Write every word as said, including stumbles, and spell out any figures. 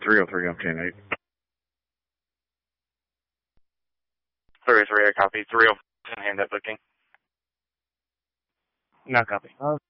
three oh three, I'm ten eight. three oh three, I copy. three oh, hand that booking. No copy. Uh,